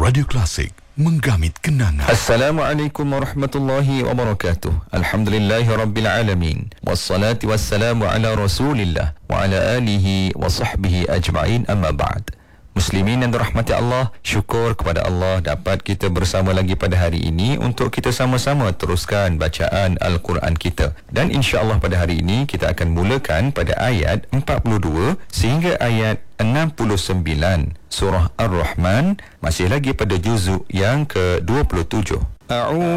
Radio Klasik, menggamit kenangan. Assalamualaikum warahmatullahi wabarakatuh. Alhamdulillahirrabbilalamin. Wassalatu wassalamu ala rasulillah wa ala alihi wa sahbihi ajma'in, amma ba'd. Muslimin yang dirahmati Allah, syukur kepada Allah dapat kita bersama lagi pada hari ini untuk kita sama-sama teruskan bacaan Al-Quran kita. Dan insya-Allah pada hari ini kita akan mulakan pada ayat 42 sehingga ayat 69 surah Ar-Rahman, masih lagi pada juzuk yang ke-27.